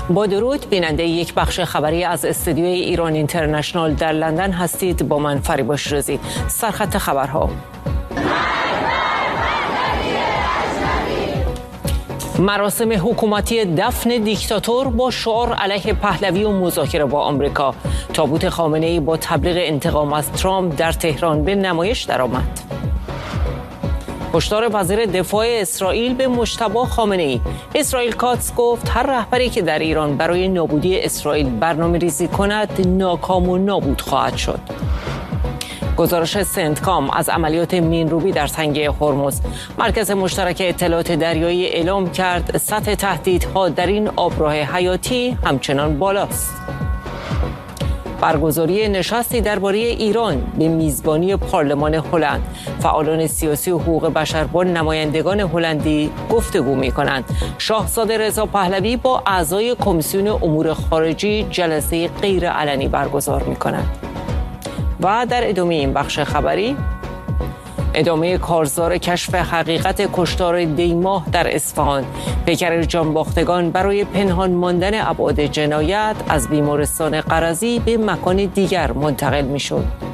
با درود، بیننده یک بخش خبری از استودیوی ایران اینترنشنال در لندن هستید. با من فریبا شیرازی. سرخط خبرها: مراسم حکومتی دفن دیکتاتور با شعار علیه پهلوی و مذاکره با آمریکا. تابوت خامنه‌ای با تبلیغ انتقام از ترامپ در تهران به نمایش درآمد. هشدار وزیر دفاع اسرائیل به مجتبی خامنه‌ای. اسرائیل کاتس گفت هر رهبری که در ایران برای نابودی اسرائیل برنامه‌ریزی کند ناکام و نابود خواهد شد. گزارش سنتکام از عملیات مین‌روبی در تنگه هرمز. مرکز مشترک اطلاعات دریایی اعلام کرد سطح تهدیدها در این آبراه حیاتی همچنان بالاست. برگزاری نشستی درباره ایران به میزبانی پارلمان هلند. فعالان سیاسی و حقوق بشر با نمایندگان هلندی گفتگو می‌کنند. شاهزاده رضا پهلوی با اعضای کمیسیون امور خارجی جلسه غیرعلنی برگزار می‌کنند. و در ادامه این بخش خبری، ادامه کارزار کشف حقیقت کشتار دیماه در اصفهان. پیکر جانباختگان برای پنهان ماندن ابعاد جنایت از بیمارستان قرضی به مکان دیگر منتقل می‌شد.